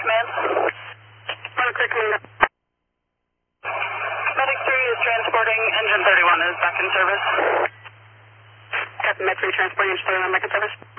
command. Clear command. Medic 3 is transporting, engine 31 is back in service. Captain Med 3 transporting, engine 31 back in service.